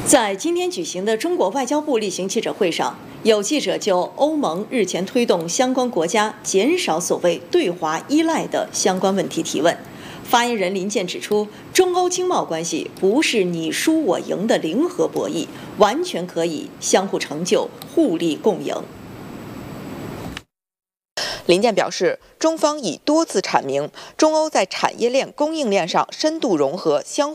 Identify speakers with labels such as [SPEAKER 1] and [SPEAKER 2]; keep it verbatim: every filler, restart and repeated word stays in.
[SPEAKER 1] 在今天举行的中国外交部例行记者会上，有记者就欧盟日前推动相关国家减少所谓对华依赖的相关问题提问。发言人林健指出，中欧经贸关系不是你输我赢的零和博弈，完全可以相互成就、互利共赢。
[SPEAKER 2] 林健表示，中方已多次阐明，中欧在产业链、供应链上深度融合，相